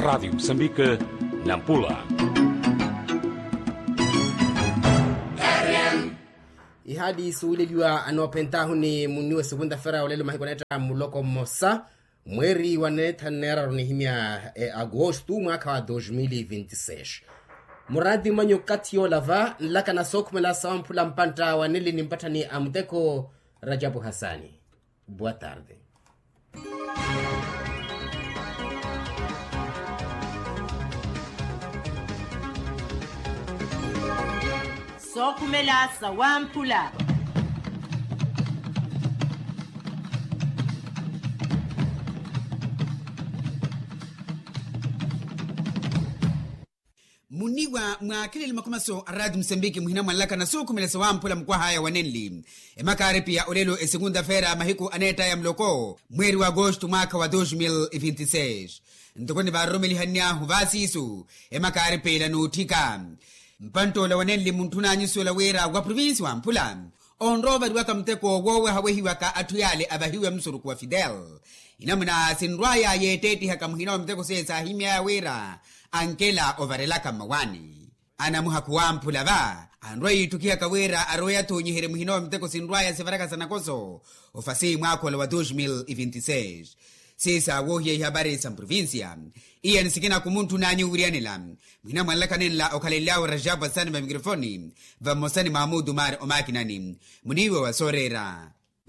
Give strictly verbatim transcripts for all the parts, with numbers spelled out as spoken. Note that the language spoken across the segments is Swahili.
Rádio Moçambique, Nampula. Ihadi suuliliwa anopentahu ni muniwe segunda-feira olelo mahikoneta muloko mosa mweri wa netanera ronihimia e agosto mwaka wa dois mil e vinte e seis. Muradi manyo katio lava laka na sokumela sawampula mpanta wanili ni mpata ni Amdeko Rajabu Hassani. Boa tarde. Sokumela sawampula. Muniwa mwakili limakumaso aradi Msambiki muhina mwalaka na suku mele sawampula mkwa haya wanenli. Emakare pia olelo e segunda-feira mahiku aneta ya mloko mweri wa agosto mwaka wa dois mil e vinte e seis. Ntokoni baromeli hania huvasi isu emakare pela nutika. Mpantola wanenli muntuna nyiso la wera wa provinsi wa Mpula. Onrova duwaka mteko wowe hawehi waka atuyale abahiwe msuruku wa Fidel. Inamuna sinrwaya yeteti haka muhina wa mteko sesa himya ya wera ankela overelaka mawani. Anamuha kuwa Mpula va anroi tukia kawera aroya tonyihere muhina wa mteko sinrwaya sevaraka sanakoso ofasi mwako la wa dois mil e vinte e seis. Sesa wohye habari sa provincia iya nisikina kumuntu na nyurianila mwina mwalaka nila okalelao Rajabu Hassani ba mikrofoni va Mosani Mahmudu Mar omakinani muniwe wa sorera.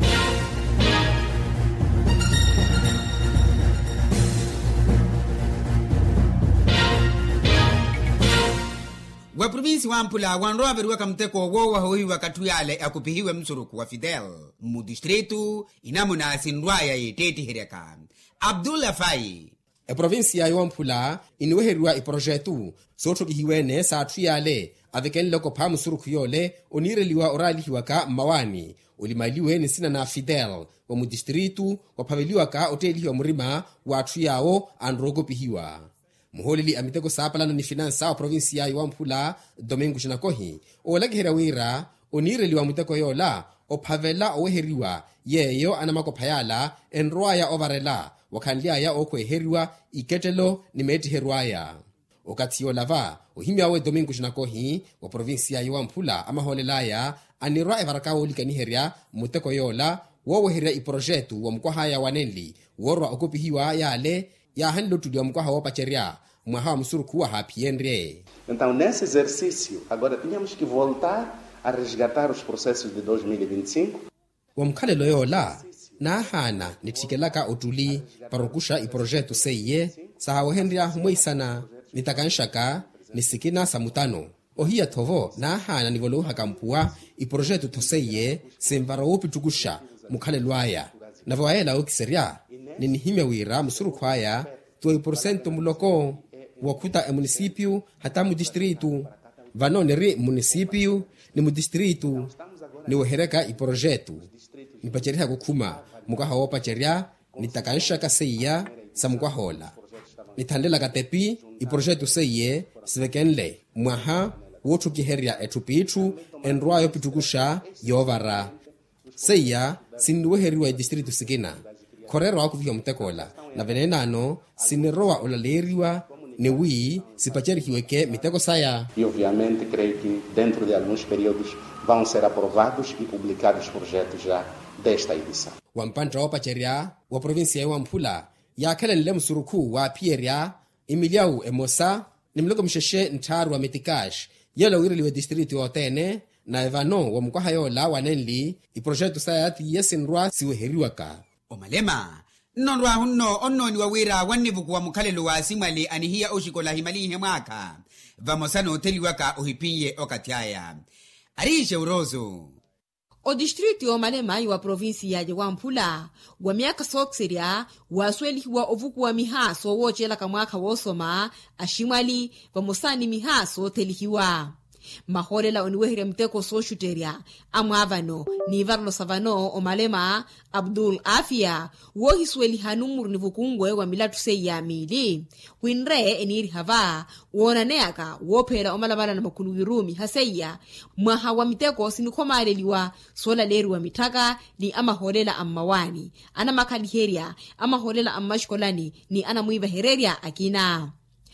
Wa provinsi wa Mpula wanroa beruwaka mteko wowa hohiwa katuyale akupihiwe msuruku wa Fidel mu distritu inamuna sinrwaya yeteti hereka. Abdullah Fai E provincia ya Mpula iniweherwa i projetu soto gihiwene sa atuyale aveken loko pa msuruku yole onireliwa oralihiwa ka mawani ulimaliwe ni sina na Fidel wa mu distritu wapaveliwa ka otelihiwa murima wa atuyao androgo pihiwa. Muholili amiteko sapalano ni finansa wa provincia ya Mpula Domingo Jinakohi olagihera wira onireliwa muteko yola opavela oweheriwa yeyo anamakopayala enroaya ovarela wakanliaya okweheriwa iketelo ni meti herwaya. Okatiyo lava ohimya we Domingo Jinakohi wa provincia ya Mpula amaholelaya anirwa evarakawo ulikaniheria muteko yola woweheria i projetu wa mkwahaya wanenli worwa okupihiwa yale ya hanlo tudiwa mkwaha wapacheria mwaha msuruku wa hapienre. Então, nesse exercício, agora tínhamos que voltar a resgatar os processos de dois mil e vinte e cinco. Wamkhalelo yola na hana nitikelaka otuli parokusha i projetu seye sahawehenria humweisana nitakanshaka nisikina samutano. Ohia tovo na hana nivoloha kampua i projetu toseye semvara upi tukusha mukhalelwaya. Navawaela okiseria ninihime wira msurukwaya tuwe porcento muloko wakuta e municipio hata mu distritu vano neri municipio ni mu distritu ni wehereka i projetu ni pacheria kukuma mukaha wa pacheria nitakansha kaseya samukwahola nithandela katepi i projetu seye sivekenle mwaha wotu kiheria etupitu enrwayo pitukusha yovara seya sinduweheriwa i distritu sikina korero akuviwa mtekola na venenano siniroa olaleriwa ne wi sipacherihiweke miteko saya. E obviamente creio que dentro de alguns períodos vão ser aprovados e publicados projetos já desta edição. Wampanta wa pacheria wa provincia ya Mpula ya kelele msuruku wa Pieria Emiliau Emosa nimloko msheshe ntaru wa Metikash yelo wiriliwe distritu otene na evano wa mkwaha yola wanenli i projetu sayati yesinrwa siweheriwaka. Omalema nonrwa hunno onnoni wawira wanivuku wa mukhalelo wa simali anihia oshikola himalihe mwaka vamosano teliwaka ohipiye okatiaya arishe urozo. O distrito o Malema wa provinsia ya Mpula wa miaka sokseria waswelihiwa ovuku wa mihaso wochela kamwaka wosoma ashimali vamosani mihaso telihiwa. Maholela oniwehere mteko soshuteria amwavano ni varlo savano o Malema Abdul Afia wohi sweli hanumur ni vukungwe wa milatu seya mili winre eniri hava wona neaka wopera o malabala na makuluwirumi haseya mwaha wa miteko sinikomaleliwa sola leru wa mitaka ni amaholela ammawani ana makaliheria amaholela ammashkolani ni ana muiva hereria akina.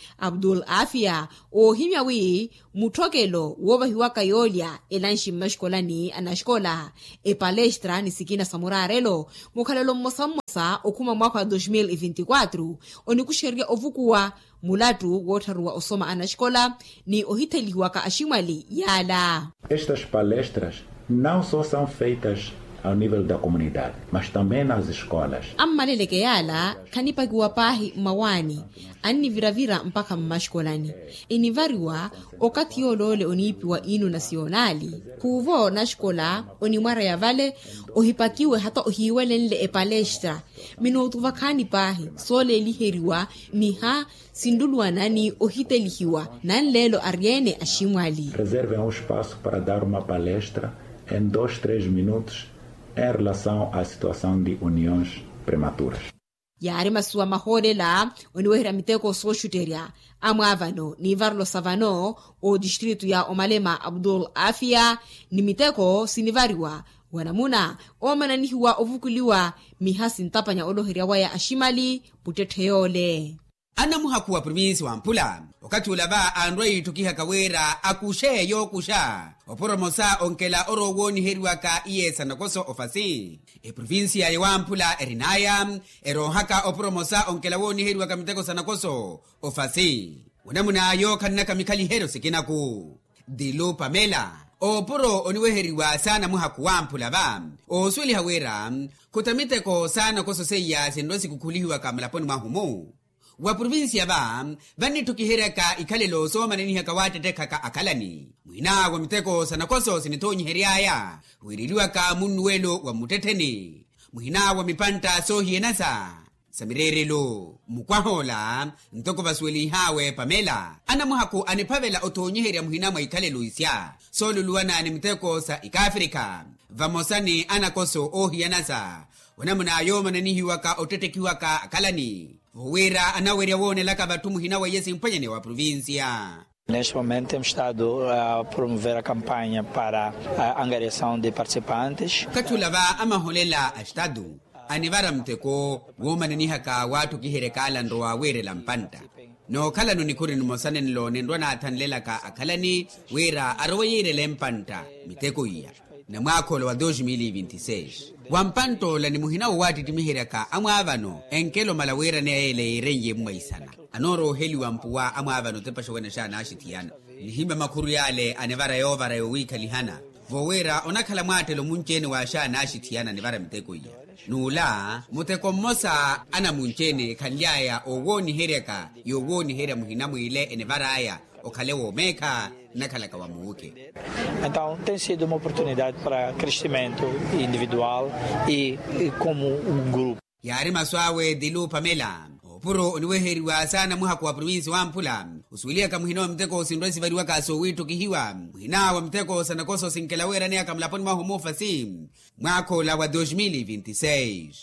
Abdul Afia ohimyawi muthokelo wovahiwaka yolya elanshi mmashikolani anashikola epalestra nisikina samurarelo mukhalelo mmosammosa okhuma mwaka wa dois mil e vinte e quatro onikuxerya ovukuwa mulatu wotharuwa osoma anashikola ni ohitheliwaka aximwali yala. Estas palestras não só são feitas ao nível da comunidade, mas também nas escolas. Ammaleleke yala khanipakiwa pahi mawani anni viravira mpaka mmashikolani inivariwa okati yolole oniipiwa inu nasionali kuvo na shikola onimwara ya vale ohipakiwe hata ohiwelenle epalestra minutuva khani pahi sole eliheriwa miha sindulwa nani ohitelihiwa nanlelo ariene ashimwali. Reservem um espaço para dar uma palestra em dois, três minutos em relação à situação de uniões prematuras. Yari masuwa maholela oniwehera miteko soshuteria amwavano ni varlo savano o distrito ya Omalema Abdul Afia ni miteko sinivariwa wanamuna omananihiwa ovukuliwa mihasi ntapanya oloheria waya ashimali puteteyole. Anamuhaku wa provinsi wa Mpula wakati ulava androi tukiha kawera akushe yo kusha oporomosa onkela orowoni heriwaka iye sanakoso ofasi e provinsi ya Mpula erinaya erohaka oporomosa onkela woni heriwaka miteko sanakoso ofasi wanamuna yo kanaka mikali hero sikinaku Dilu Pamela oporo oniweheriwa sana muhaku wa Mpula ba osweli hawera kutamiteko sana koso seya sendosi kukulihiwa kamalaponi mahumu wa provinsia ba vani tukihereka ikalelo soma nini hakawate tekaka akalani mwina wa miteko sanakoso sinitonyi heriaya wiriliwa ka munwelo wa muteteni mwina wa mipanta sohi enasa samirerelo mukwahola ntoko basweli hawe Pamela anamuhaku anipavela otonyi heria mwina mwa ikalelo isya soluluwana ni miteko sa ikafrika vamosani anakoso ohi enasa wanamuna yoma nanihiwaka otetekiwaka akalani Wera anaweria wone laka batumu hinawa yesi mpanyane wa província. Neste momento temos estado a promover a campanha para a angariação de participantes. Katulava amaholela estado anivara mteko woma nanihaka watu kiherekala ndoa were lampanta. No kala no nikuri numosane nilo nendwa na atanlela ka akalani wera arowayere lempanta miteko iya. Na mwaka wa dois mil e vinte e seis. Wampanto la ni muhina wati timiheraka amwavano enkelo malawera ne ele irenye mwaisana. Anoro heli wampuwa amwavano tepasho wena shana ashitiana. Nihimba makuru yale anevara yovara yowika lihana. Vowera onakala mwatelo munchene wa shana ashitiana nevara miteko iya. Nula muteko mosa ana munchene kanyaya owoni hereka yowoni hera muhina mwile enevara aya okalewo meka nakalaka wa muuke. Então tem sido uma oportunidade para crescimento individual e, e como um grupo. Yari maswawe Dilu Pamela opuro oniweheriwa sana muhaku wa provinsi wa Mpula usuilia kamuhino mteko sindwesi variwa kaso witu kihiwa muhina wa mteko sanakoso sinkelawera ni akamlaponi mahumofa sim mwako la wa dois mil e vinte e seis.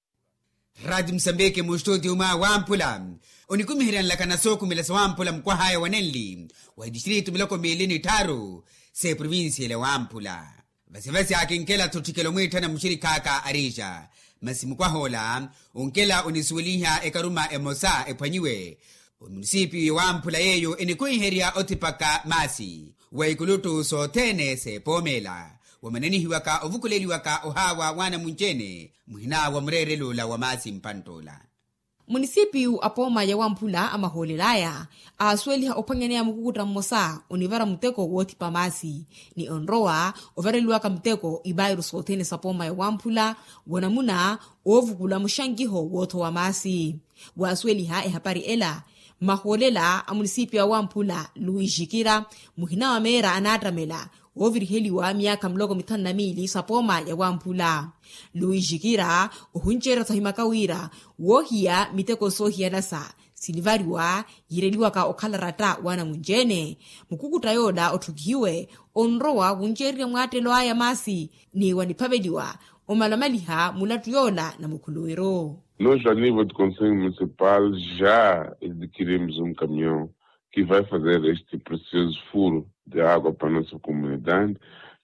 Radi Msambeke mustudi uma wa Mpula onikumihiran lakana soku milasa wa Mpula mkwa haya wanenli wa distritu miloko milini taru se provinsi ile wa Mpula basi basi akinkela tutikelo mwita na mshirikaka arisha masimu kwa hola unkela unisuliha ekaruma emosa epanyiwe munisipi wa Mpula yeyo enikuiheria otipaka masi wa ikulutu sotene se Pomela wamaneni hiwaka ovukuleli waka ohawa wana munchene muhina wa mrerelo la wa masi mpantola. Munisipiu apoma ya Mpula amaholelaya asweliha opangenea mukukuta mmosa onivara muteko woti pamasi ni onroa overeluwaka muteko ibairu sotene sapoma ya Mpula wanamuna ovukula mushangiho woto wa masi wasweliha ehapari ela maholela a munisipia wa Mpula Luis Jikira muhina wa mera anatramela oviriheliwa miaka mlogo mitano na mili sapoma ya Mpula. Luis Jikira uhunchera tahimakawira wohia miteko sohia nasa silivariwa yireliwa ka okalarata wana munjene mukukuta yoda otukiwe onrowa wuncheria mwatelo aya masi ni wanipabediwa omalamaliha mulatu yola na mukuluero. Nós, a nível do Conselho Municipal, já adquirimos um caminhão que vai fazer este precioso furo de água para a nossa comunidade.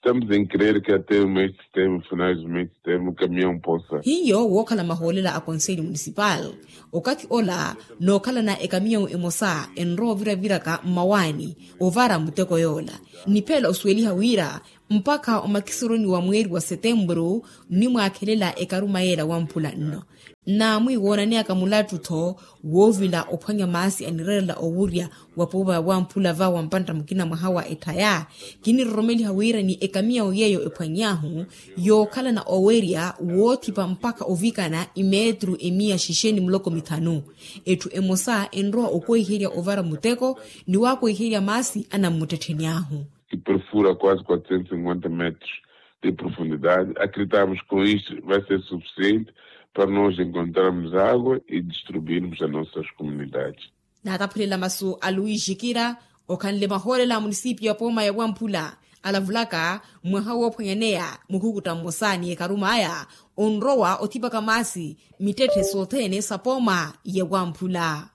Estamos em crer que até o mês de setembro, finais do mês de setembro, o caminhão possa. Hiyo wokhala maholela a Conselho Municipal. Okati ola no khala na ekamiyo emosa enro vira vira ka mawani ovara muteko yola. Nipela usweli hawira mpaka omakisironi wa mweri wa Setembro ni mwakelela ekarumayela wa mpula nno. Na mwiwona ni akamulatu to wovila ophwanya masi anirela owuria wapoba wa mpula va wampanta mkina mahawa etaya kini romeli hawira ni ekamia oyeyo ephwanyahu yo kala na oweria wotipa mpaka ovikana imetru emia shisheni mloko mitanu etu emosa enroa okoihiria ovara muteko ni wako ihiria masi ana muteteniahu que perfura quase quatrocentos e cinquenta metros de profundidade. Acreditamos que com isto vai ser suficiente para nós encontrarmos água e distribuirmos as nossas comunidades. Nataphulela masu a Luis Jikira okanle mahole la munisipio ya Poma ya Wampula alavulaka mwahawo pwanyanea mukukuta mosani ekarumaya onroa otipa kamasi mitete sotene sa Poma ya Wampula.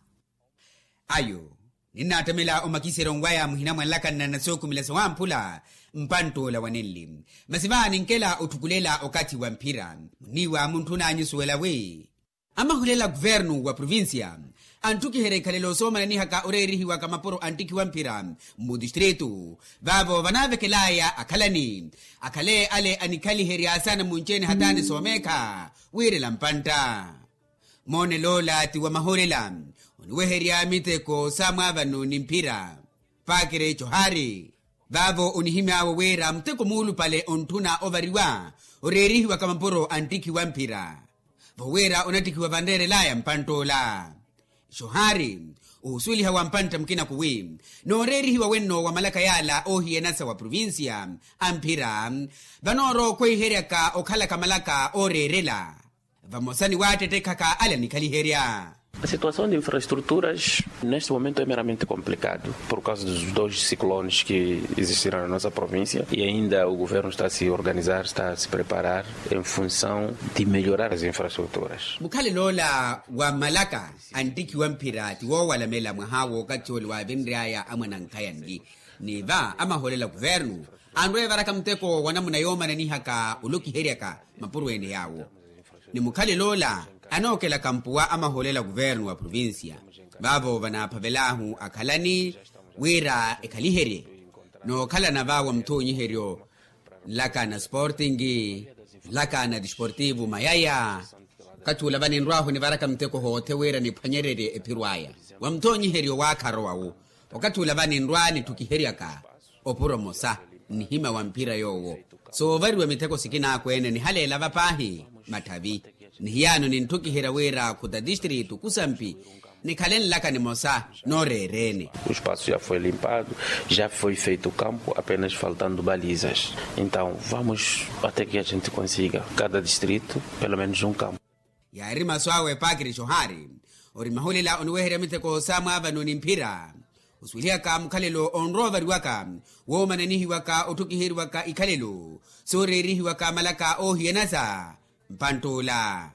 Ayo ninatamela omakisero ngwaya muhina mwalaka na nasoku milesa Wampula mpanto la waneli masibani nkela otukulela okati wa mpira niwa muntu na anyisuela we ama hulela guvernu wa provincia antuki here kalelo soma ni haka orerihi wa kamaporo antiki wa mpira mu distrito babo vanave kelaya akalani akale ale anikali heri asana muncheni hatani someka wire lampanta mone lola ti wa maholela unweheri amiteko samwa vanu ni mpira pakire chohari babo unihime awo wera mteko mulu pale ontuna ovariwa orerihi wa kamaporo antiki wa mpira vowera onatiki wa vandere laya mpantola shohari usuli hawa mpanta mkina kuwi no orerihi wa wenno wa malaka yala ohi nasa wa provincia ampira vanoro kwe heriaka okhala kamalaka orerela vamosani wate tekaka ala nikali heria. A situação de infraestruturas neste momento é meramente complicado por causa dos dois ciclones que existiram na nossa província e ainda o governo está a se organizar, está a se preparar em função de melhorar as infraestruturas. Bukale lola wa malaka antiki wa mpira tiwo wala mela mwahawo kacholi wa vendriaya amanankayandi ni va ama holela governo andwe varaka mteko wanamuna yoma na nihaka uluki heriaka mapuruene yawo ni mukale lola anokela kampua ama holela governo wa provincia babo vanapavelahu akalani wira ekalihere no kala na bawa mtonyi herio laka na sportingi laka na disportivu mayaya katula bani nrahu ni baraka mteko hote wira ni panyerere epirwaya wa mtonyi herio wakaroawo wakatula bani nrwani tukiheriaka opuro mosa ni hima wa mpira yowo so vari wa miteko sikina kwene ni halela vapahi matavi nihiyano nintuki hirawera kuda distrito kusampi ni kalen laka ni mosa no rerene. O espaço já foi limpado, já foi feito o campo, apenas faltando balizas. Então vamos até que a gente consiga cada distrito pelo menos um campo. Ya rima swawe pakiri shohari orimahuli la onwehere miteko sama avanu nimpira uswilia ka mkalelo onrovari waka womananihi waka otukihiri waka ikalelo sorerihi waka malaka ohienasa mpantola.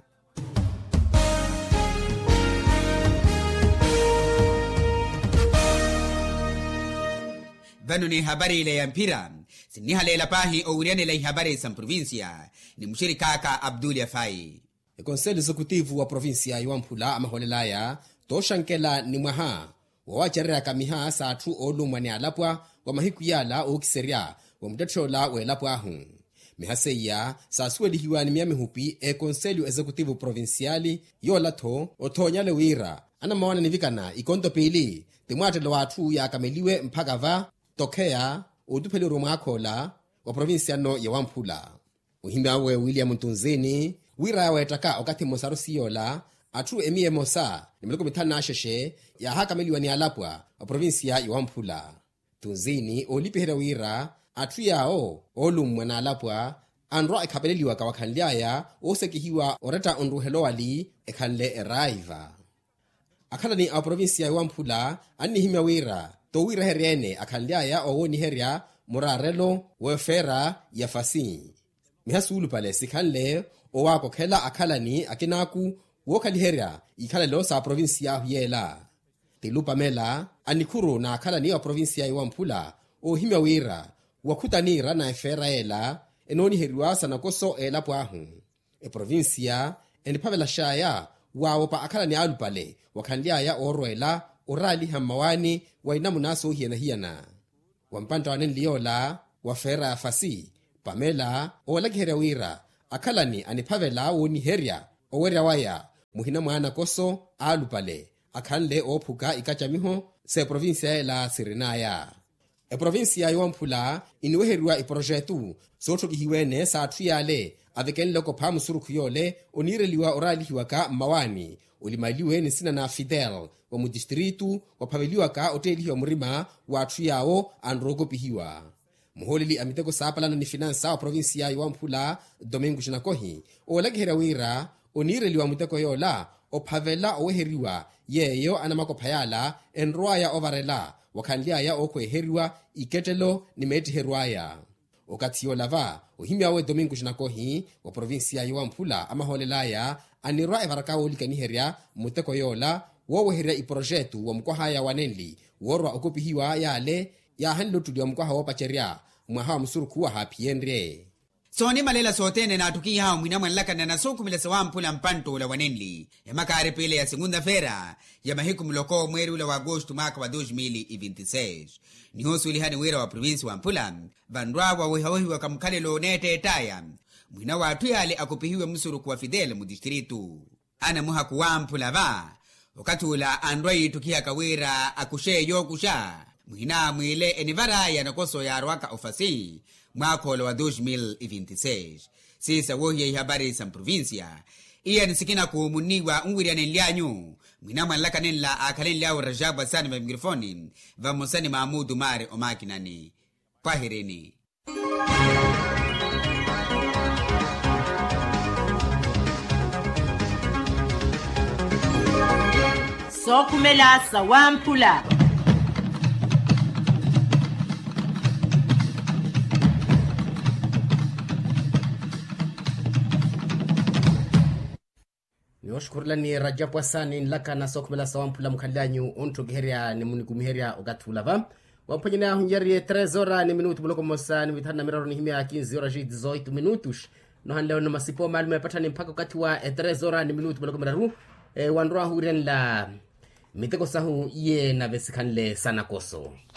Vanu ni habari ile ya mpira sini halela pahi ouriane ile habari sa provincia ni mshirika ka Abdul Yafai. E Conselho Executivo wa provincia ya Wampula amaholelaya toshankela ni mwaha wawacherera kamiha saatu olumwa ni alapwa wa mahiku yala okiseria wa mdachola wa elapwa ahu. Mihaseya sasuelihiwa ni miya mihupi e Conselho Executivo Provinciali yolato otonyale wira ana mawana nivikana ikondo pili timwatele watu ya kameliwe mpagava tokea udupele rumakhola wa provincia no ya Wampula. Uhimbe awe William Ntunzini wira ya wetaka okati mosaru siyola atu emiye mosa ni miliko mitana asheshe ya haka meliwa ni alapwa wa provincia ya Wampula. Tunzini olipihera wira atu yao olumwa na alapwa andro ekhabeleliwa kawakhanliaya osekihiwa oreta onruhelowali ekhanle eraiva. Akhalani a provincia ya Wampula anihimya wira to wira herene akhanliaya owoni heria murarelo wefera ya fasi. Mihasulu pale sikhanle owako khela akhalani akinaku wokhaliheria ikhalelo sa provincia yela. Tilupa mela anikhuru na akhalani a provincia ya Wampula ohimya wira wakhutanira na efera ela enoni heriwa sanakoso ela pwahu e provincia eniphavela shaya wawo pa akhalani alupale wakhanliaya orwela orali hammawani waina munaso hiyana hiyana wampanta wanen liyola wafera ya fasi pamela owalakihera wira akhalani aniphavela woni herya owerya waya muhina mwana koso alupale akhanle ophuka ikachamiho se provincia ela sirinaya e provincia yoamphula iniweheriwa iprojetu soothokihiwene saathu yale avekenle kopha musurukhu yole onireliwa oralihiwaka mmawani ulimaliwe ni sina na Fidel wa mudistritu waphaveliwaka otelihiwa murima waathu yawo androkopihiwa muholeli amiteko saapalana ni finansa wa provincia yoamphula Domingo Jinakohi olakihera wira onireliwa muteko yola ophavela oweheriwa yeyo anamakophayala enroaya ovarela wakhanliaya okhweheriwa iketelo nimetiherwaya okathiyo lava ohimyawe Domingo Jinakohi wa provincia yoamphula amaholelaya anirwa evaraka olikaniherya muteko yola woweherya iprojetu wa mkwahaya wanenli worwa okopihiwa yale yahanlotuliwa mkwaha wopacherya mwaha wa musurukhu wa hapiyenrye soni malela sotene na tuki hao mwina mwanlakana na soku mila sawampula mpanto ula wanenli ya makare pele ya segunda fera ya mahiku mloko mweri ula wa agosto mwaka wa dois mil e vinte e seis ni hosu ilihani wera wa provinsi wa mpula vandwa wa wehawehi wa kamkalelo nete etaya mwina watu yale akupihiwe msuruku wa Fidel mudistritu ana muha kuwampula va wakati ula andwai tukia kawera akushe yokusha mwina mwile enivara ya nakoso ya arwaka ofasi mwakolo wa dois mil e vinte e seis sisa wohiye habari sa provincia iya nisikina kumuniwa unwiriane nlianyu mwina mwanlaka nenla akalen liao Rajabu Asani wa mikrofoni vamosani Mahmudu Mare omakinani pahirini Sokumela sawampula nioshukurulani Rajabu Asani nlaka na sokumela sawampula mukhalanyu ontogiherya ni munikumiherya ogathulava wampanyina hunjariye três horas ni minuto muloko mosa ni mithana miraro ni himya quinze horas e dezoito minutos no hanleo no masipo malumu yapatani mpaka wakati wa três horas ni minuto muloko miraru e, wanroa huren la miteko sahu iye na vesikhanle sana koso